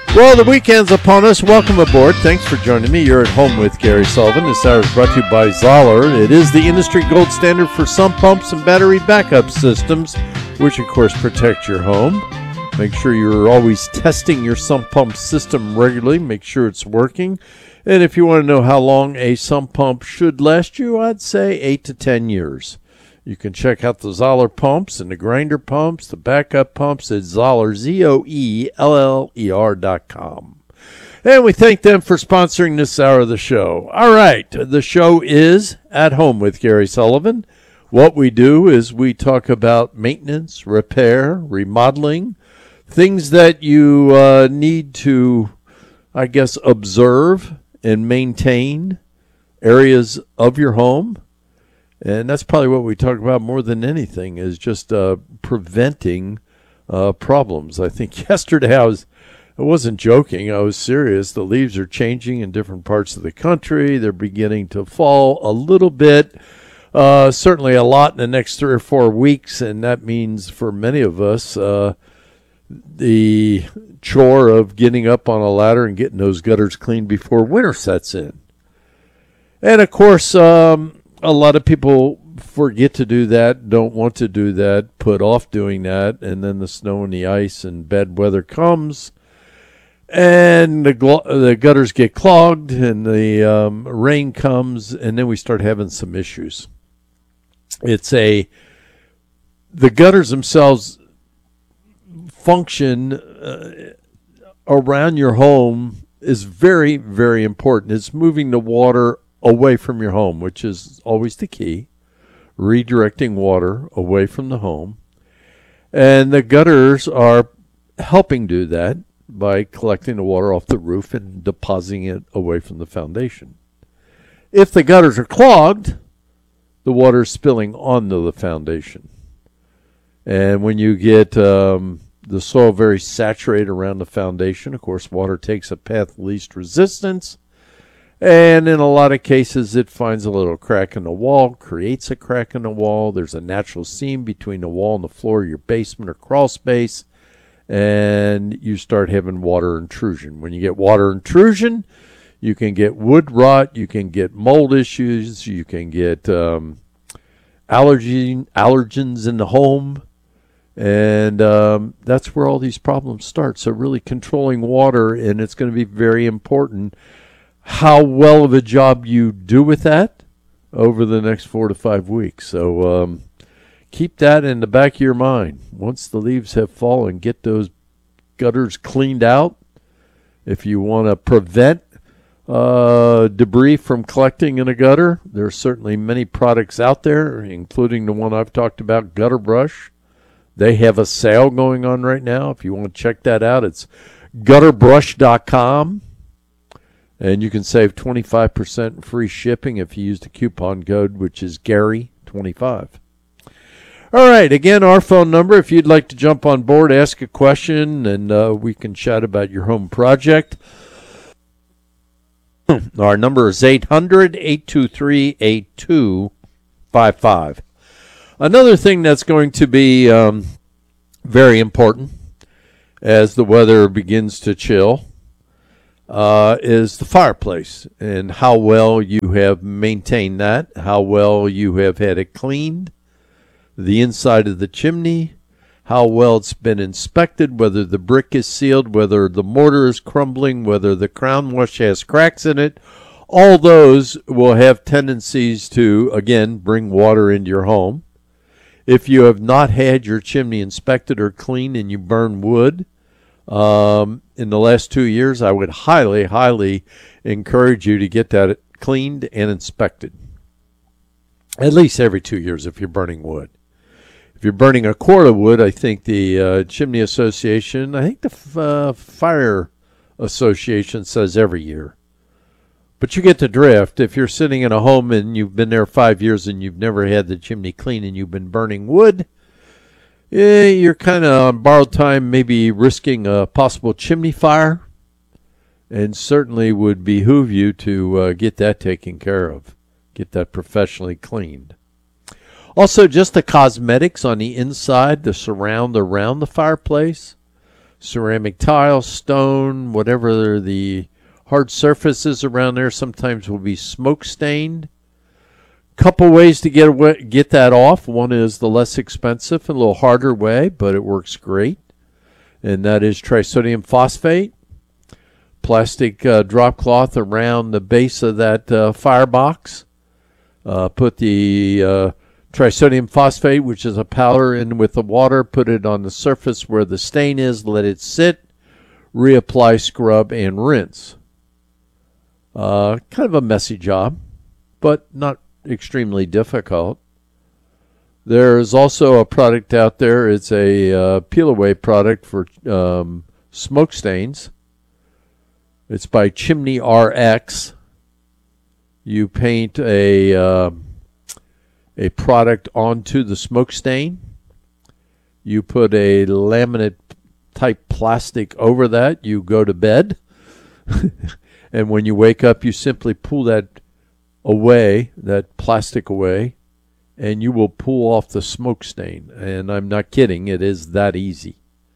Well, the weekend's upon us. Welcome aboard. Thanks for joining me. You're at home with Gary Sullivan. This hour is brought to you by Zoller. It is the industry gold standard for sump pumps and battery backup systems, which, of course, protect your home. Make sure you're always testing your sump pump system regularly. Make sure it's working. And if you want to know how long a sump pump should last you, I'd say 8 to 10 years. You can check out the Zoller pumps and the grinder pumps, the backup pumps at Zoller, ZOELLER.com. And we thank them for sponsoring this hour of the show. All right, the show is At Home with Gary Sullivan. What we do is we talk about maintenance, repair, remodeling, things that you need to, I guess, observe and maintain areas of your home. And that's probably what we talk about more than anything is just preventing problems. I think yesterday I wasn't joking. I was serious. The leaves are changing in different parts of the country. They're beginning to fall a little bit, certainly a lot in the next 3 or 4 weeks. And that means for many of us, the chore of getting up on a ladder and getting those gutters cleaned before winter sets in. And, of course, a lot of people forget to do that, don't want to do that, put off doing that, and then the snow and the ice and bad weather comes, and the gutters get clogged, and the rain comes, and then we start having some issues. The gutters themselves function around your home is very, very important. It's moving the water away from your home, which is always the key, redirecting water away from the home. And the gutters are helping do that by collecting the water off the roof and depositing it away from the foundation. If the gutters are clogged, the water is spilling onto the foundation. And when you get the soil very saturated around the foundation, of course, water takes a path of least resistance. And in a lot of cases, it finds a little crack in the wall, creates a crack in the wall. There's a natural seam between the wall and the floor of your basement or crawl space, and you start having water intrusion. When you get water intrusion, you can get wood rot, you can get mold issues, you can get allergens in the home, and that's where all these problems start. So really controlling water, and it's going to be very important how well of a job you do with that over the next 4 to 5 weeks. So keep that in the back of your mind. Once the leaves have fallen, get those gutters cleaned out. If you want to prevent debris from collecting in a gutter, there are certainly many products out there, including the one I've talked about, Gutter Brush. They have a sale going on right now. If you want to check that out, it's gutterbrush.com. And you can save 25% free shipping if you use the coupon code, which is Gary25. All right, again, our phone number, if you'd like to jump on board, ask a question, and we can chat about your home project. Our number is 800-823-8255. Another thing that's going to be very important as the weather begins to chill is the fireplace and how well you have maintained that, how well you have had it cleaned, the inside of the chimney, how well it's been inspected, whether the brick is sealed, whether the mortar is crumbling, whether the crown wash has cracks in it. All those will have tendencies to, again, bring water into your home. If you have not had your chimney inspected or cleaned and you burn wood, in the last 2 years, I would highly, highly encourage you to get that cleaned and inspected. At least every 2 years if you're burning wood. If you're burning a quart of wood, I think the Chimney Association, I think the Fire Association says every year. But you get the drift. If you're sitting in a home and you've been there 5 years and you've never had the chimney clean and you've been burning wood, you're kind of on borrowed time, maybe risking a possible chimney fire, and certainly would behoove you to get that taken care of, get that professionally cleaned. Also, just the cosmetics on the inside, the surround around the fireplace. ceramic tile, stone, whatever the hard surfaces around there sometimes will be smoke stained. Couple ways to get that off. One is the less expensive and a little harder way, but it works great. And that is trisodium phosphate. Plastic drop cloth around the base of that firebox. Put the trisodium phosphate, which is a powder, in with the water. Put it on the surface where the stain is. Let it sit. Reapply, scrub, and rinse. Kind of a messy job, but not extremely difficult. There's also a product out there. It's a peel-away product for smoke stains. It's by Chimney RX. You paint a product onto the smoke stain. You put a laminate-type plastic over that. You go to bed. And when you wake up, you simply pull that away, that plastic away, and you will pull off the smoke stain. And I'm not kidding. It is that easy.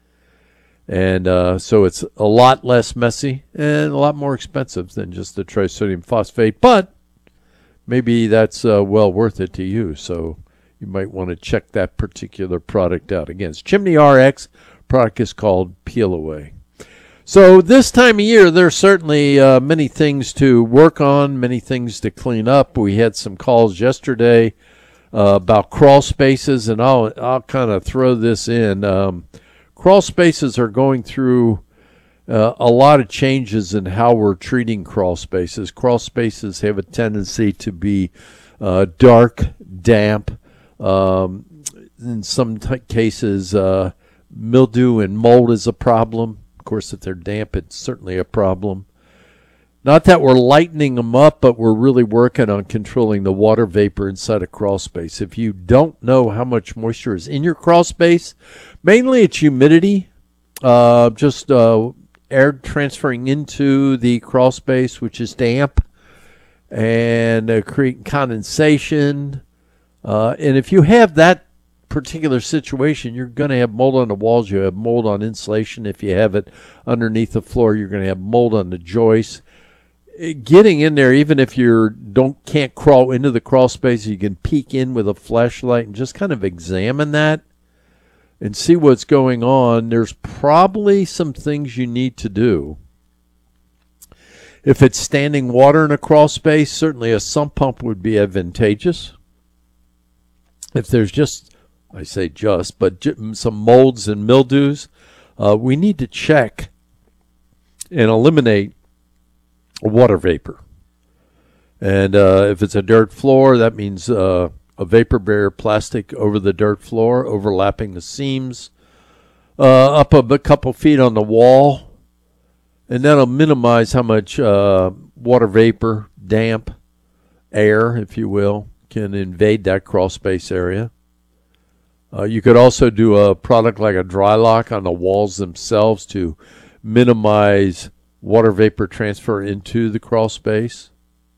And so it's a lot less messy and a lot more expensive than just the trisodium phosphate. But maybe that's well worth it to you. So you might want to check that particular product out. Again, it's Chimney RX. Product is called Peel Away. So this time of year, there's certainly many things to work on, many things to clean up. We had some calls yesterday about crawl spaces, and I'll kind of throw this in. Crawl spaces are going through a lot of changes in how we're treating crawl spaces. Crawl spaces have a tendency to be dark, damp. In some cases, mildew and mold is a problem. Of course, if they're damp, it's certainly a problem. Not that we're lightening them up, but we're really working on controlling the water vapor inside a crawl space. If you don't know how much moisture is in your crawl space, mainly it's humidity, just air transferring into the crawl space, which is damp, and creating condensation. And if you have that particular situation, you're going to have mold on the walls. You have mold on insulation. If you have it underneath the floor, you're going to have mold on the joists. Getting in there, even if you can't crawl into the crawl space, you can peek in with a flashlight and just kind of examine that and see what's going on. There's probably some things you need to do. If it's standing water in a crawl space, certainly a sump pump would be advantageous. If there's some molds and mildews, we need to check and eliminate water vapor. And if it's a dirt floor, that means a vapor barrier plastic over the dirt floor, overlapping the seams, up a couple feet on the wall. And that'll minimize how much water vapor, damp, air, if you will, can invade that crawl space area. You could also do a product like a dry lock on the walls themselves to minimize water vapor transfer into the crawl space.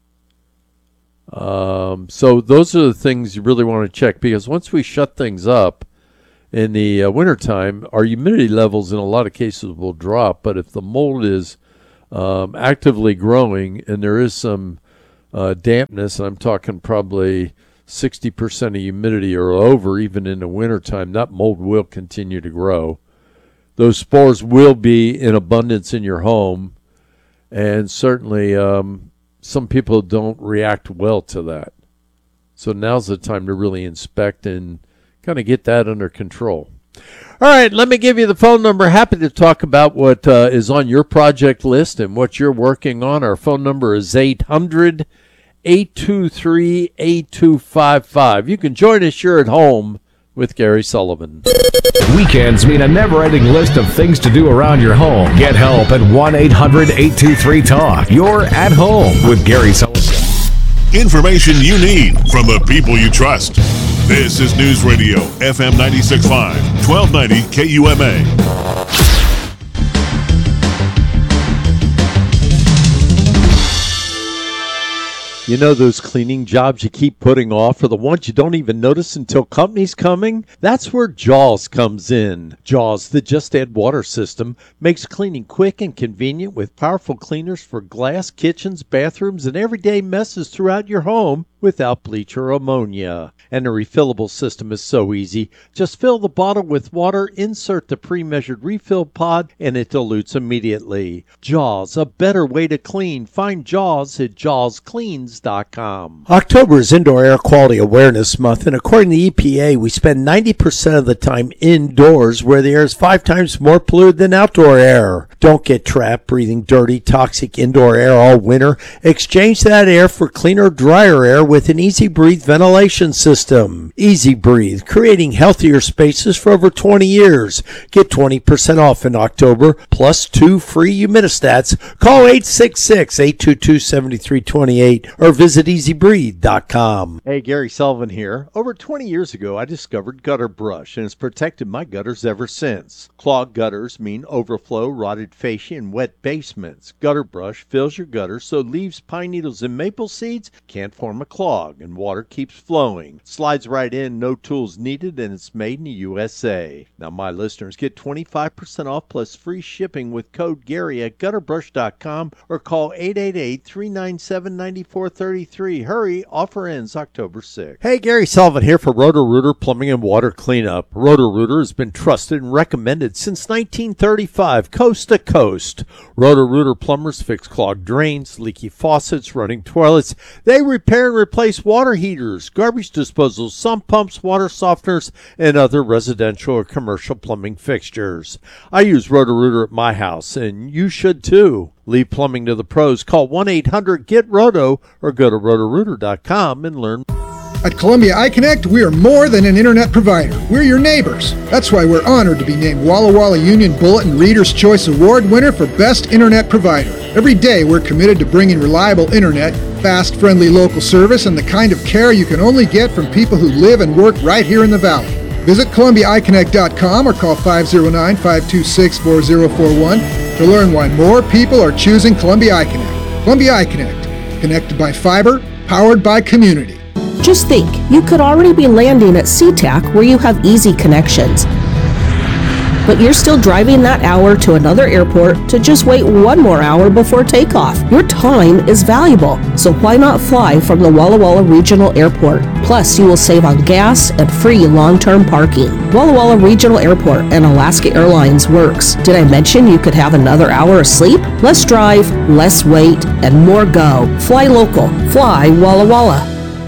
So those are the things you really want to check, because once we shut things up in the wintertime, our humidity levels in a lot of cases will drop. But if the mold is actively growing and there is some dampness, and I'm talking probably 60% of humidity or over, even in the wintertime, that mold will continue to grow. Those spores will be in abundance in your home, and certainly some people don't react well to that. So now's the time to really inspect and kind of get that under control. All right, let me give you the phone number. Happy to talk about what is on your project list and what you're working on. Our phone number is 800-823-8255. You can join us here at home with Gary Sullivan. Weekends mean a never-ending list of things to do around your home. Get help at 1-800-823-TALK. You're at home with Gary Sullivan. Information you need from the people you trust. This is News Radio, FM 96.5, 1290 KUMA. You know those cleaning jobs you keep putting off are the ones you don't even notice until company's coming? That's where Jaws comes in. Jaws, the Just Add Water system, makes cleaning quick and convenient with powerful cleaners for glass, kitchens, bathrooms, and everyday messes throughout your home without bleach or ammonia. And the refillable system is so easy. Just fill the bottle with water, insert the pre-measured refill pod, and it dilutes immediately. Jaws, a better way to clean. Find Jaws at jawscleans.com. October is Indoor Air Quality Awareness Month, and according to the EPA, we spend 90% of the time indoors where the air is 5 times more polluted than outdoor air. Don't get trapped breathing dirty, toxic indoor air all winter. Exchange that air for cleaner, drier air with an Easy Breathe ventilation system. Easy Breathe, creating healthier spaces for over 20 years. Get 20% off in October, plus 2 free humidistats. Call 866-822-7328 or visit easybreathe.com. Hey, Gary Sullivan here. Over 20 years ago, I discovered Gutter Brush, and it's protected my gutters ever since. Clogged gutters mean overflow, rotted fascia, and wet basements. Gutter Brush fills your gutters so leaves, pine needles, and maple seeds can't form a clog, and water keeps flowing. Slides right in, no tools needed, and it's made in the USA. Now, my listeners get 25% off plus free shipping with code Gary at gutterbrush.com or call 888-397-9433. Hurry, offer ends October 6th. Hey, Gary Sullivan here for Roto-Rooter Plumbing and Water Cleanup. Roto-Rooter has been trusted and recommended since 1935, coast to coast. Roto-Rooter plumbers fix clogged drains, leaky faucets, running toilets. They repair and replace water heaters, garbage disposals, sump pumps, water softeners, and other residential or commercial plumbing fixtures. I use Roto-Rooter at my house, and you should too. Leave plumbing to the pros. Call 1-800-GET-ROTO or go to rotorooter.com and learn. At Columbia iConnect, we are more than an internet provider. We're your neighbors. That's why we're honored to be named Walla Walla Union Bulletin Reader's Choice Award winner for Best Internet Provider. Every day, we're committed to bringing reliable internet, fast, friendly local service, and the kind of care you can only get from people who live and work right here in the Valley. Visit ColumbiaIConnect.com or call 509-526-4041 to learn why more people are choosing Columbia iConnect. Columbia iConnect, connected by fiber, powered by community. Just think, you could already be landing at SeaTac where you have easy connections. But you're still driving that hour to another airport to just wait 1 more hour before takeoff. Your time is valuable, so why not fly from the Walla Walla Regional Airport? Plus, you will save on gas and free long-term parking. Walla Walla Regional Airport and Alaska Airlines works. Did I mention you could have another hour of sleep? Less drive, less wait, and more go. Fly local. Fly Walla Walla.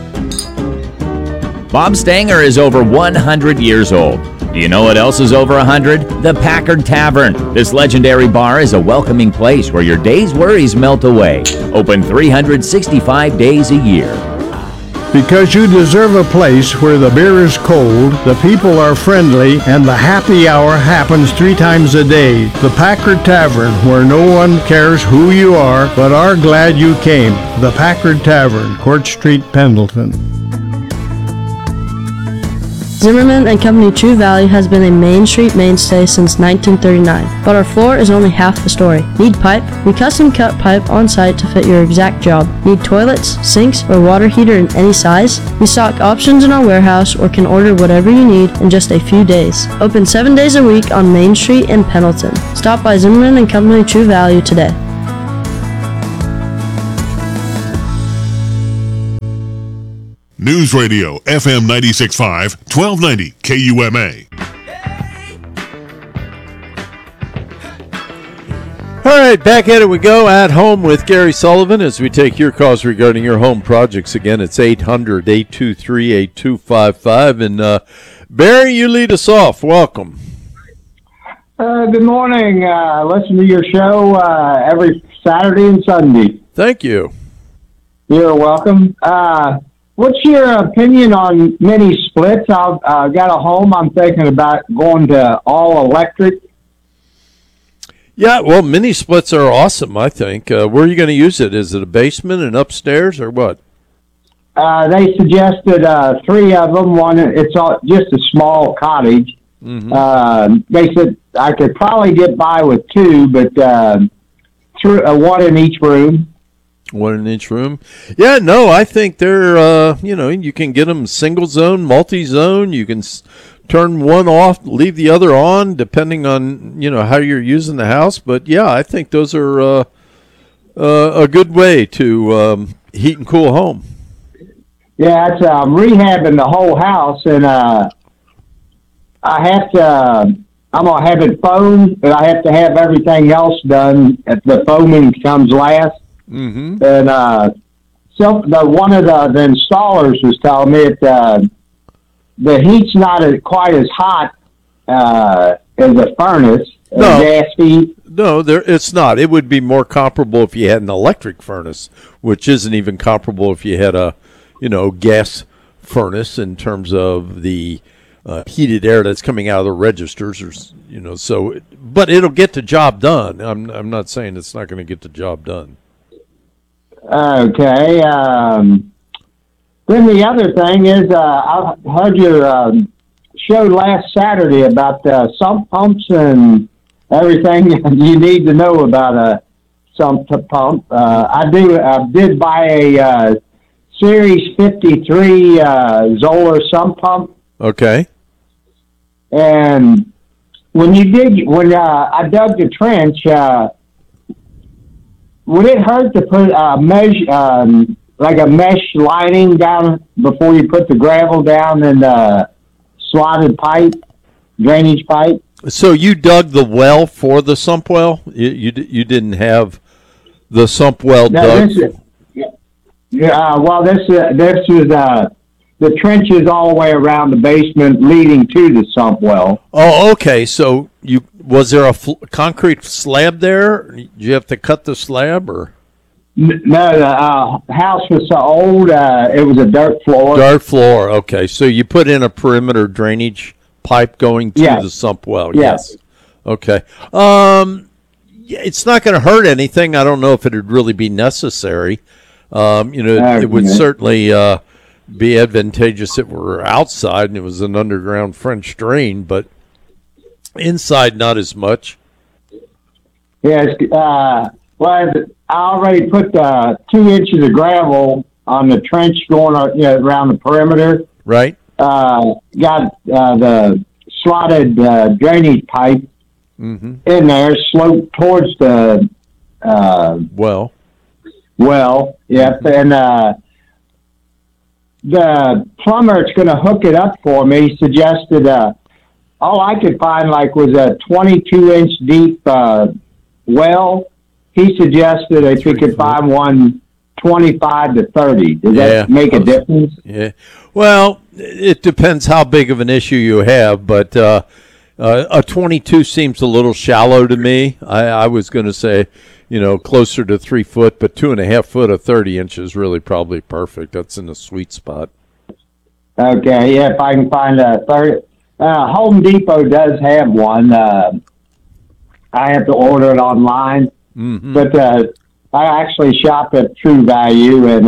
Bob Stanger is over 100 years old. Do you know what else is over 100? The Packard Tavern. This legendary bar is a welcoming place where your day's worries melt away. Open 365 days a year. Because you deserve a place where the beer is cold, the people are friendly, and the happy hour happens 3 times a day. The Packard Tavern, where no one cares who you are, but are glad you came. The Packard Tavern, Court Street, Pendleton. Zimmerman and Company True Value has been a Main Street mainstay since 1939, but our floor is only half the story. Need pipe? We custom cut pipe on site to fit your exact job. Need toilets, sinks, or water heater in any size? We stock options in our warehouse or can order whatever you need in just a few days. Open 7 days a week on Main Street in Pendleton. Stop by Zimmerman and Company True Value today. News Radio, FM 96.5, 1290 KUMA. All right, back at it we go. At Home with Gary Sullivan as we take your calls regarding your home projects. Again, it's 800-823-8255. And Barry, you lead us off. Welcome. Good morning. Listen to your show every Saturday and Sunday. Thank you. You're welcome. What's your opinion on mini splits? I've got a home. I'm thinking about going to all electric. Yeah, well, mini splits are awesome, I think. Where are you going to use it? Is it a basement and upstairs or what? They suggested 3 of them. One, it's just a small cottage. Mm-hmm. They said I could probably get by with 2, but one in each room. 1-inch room. Yeah, no, I think they're, you can get them single zone, multi-zone. You can turn one off, leave the other on, depending on, how you're using the house. But, yeah, I think those are a good way to heat and cool home. Yeah, it's rehabbing the whole house, and I'm going to have it foamed, but I have to have everything else done if the foaming comes last. Mm-hmm. And one of the installers was telling me that the heat's not quite as hot as a furnace, gas heat. No, it's not. It would be more comparable if you had an electric furnace, which isn't even comparable if you had a, gas furnace in terms of the heated air that's coming out of the registers, or so. But it'll get the job done. I'm not saying it's not going to get the job done. Okay. Then the other thing is, I heard your show last Saturday about sump pumps and everything you need to know about a sump pump. I did buy a Series 53 Zoller sump pump. Okay. And when I dug the trench, would it hurt to put a mesh lining down before you put the gravel down in the slotted pipe, drainage pipe? So you dug the well for the sump well? You didn't have the sump well dug? This was the trenches all the way around the basement leading to the sump well. Oh, okay. So was there a concrete slab there? Did you have to cut the slab, or? No, the house was so old, it was a dirt floor. Dirt floor, okay. So you put in a perimeter drainage pipe going to the sump well. Yes. Okay. It's not going to hurt anything. I don't know if it would really be necessary. It would certainly be advantageous if it were outside and it was an underground French drain, but inside not as much. Yes. Well, I already put 2 inches of gravel on the trench going around the perimeter. Right. Got the slotted drainage pipe in there, sloped towards the well. Well, yep. And the plumber that's going to hook it up for me suggested all I could find was a 22-inch deep well. He suggested if we could find one 25 to 30. Does that make a difference? Yeah. Well, it depends how big of an issue you have, but a 22 seems a little shallow to me. I was going to say, closer to 3 foot, but 2.5 foot of 30 inches really probably perfect. That's in the sweet spot. Okay, yeah, if I can find a 30. Home Depot does have one. I have to order it online. Mm-hmm. But I actually shop at True Value, and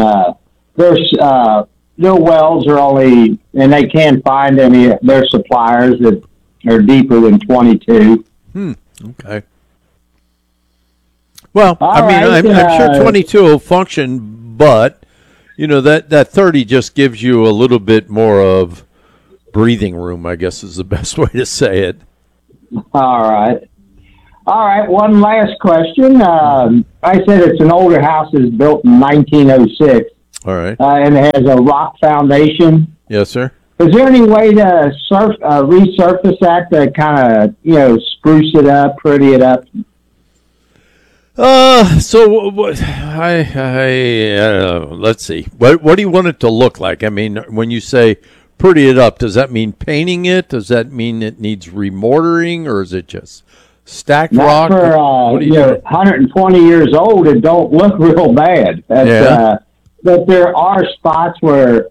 their wells are only, and they can't find any their suppliers that are deeper than 22. Okay. Well, I'm sure 22 will function, but that 30 just gives you a little bit more of breathing room, I guess is the best way to say it. All right. One last question. I said it's an older house. It's built in 1906. All right. And it has a rock foundation. Yes, sir. Is there any way to resurface that to kind of, spruce it up, pretty it up? So let's see. What do you want it to look like? I mean, when you say pretty it up, does that mean painting it? Does that mean it needs remortaring, or is it just stacked rock? For 120 years old, it don't look real bad. But there are spots where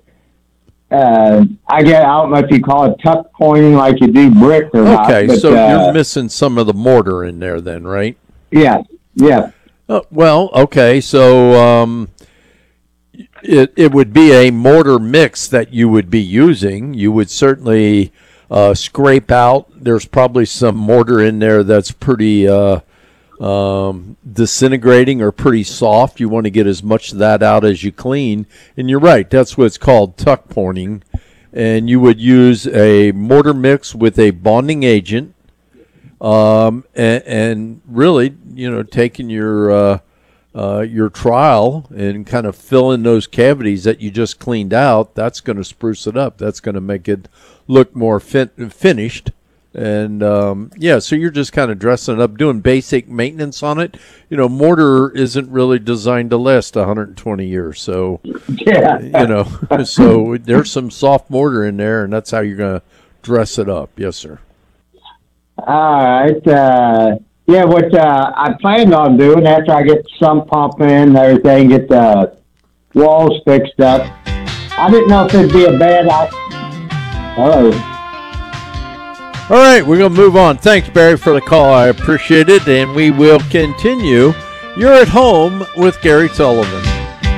I don't know if you call it tuck pointing like you do brick or not. Okay, so you're missing some of the mortar in there then, right? Yeah. Well, okay, so it would be a mortar mix that you would be using. You would certainly scrape out. There's probably some mortar in there that's pretty disintegrating or pretty soft. You want to get as much of that out as you clean. And you're right, that's what's called tuck pointing. And you would use a mortar mix with a bonding agent, and really, taking your trial and kind of fill in those cavities that you just cleaned out. That's going to spruce it up. That's going to make it look more finished. And so you're just kind of dressing it up, doing basic maintenance on it. Mortar isn't really designed to last 120 years. So, so there's some soft mortar in there, and that's how you're going to dress it up. Yes, sir. All right. What I planned on doing after I get the sump pump in and everything, get the walls fixed up, I didn't know if it'd be a bad idea. All right, we're going to move on. Thanks, Barry, for the call. I appreciate it, and we will continue. You're at home with Gary Sullivan.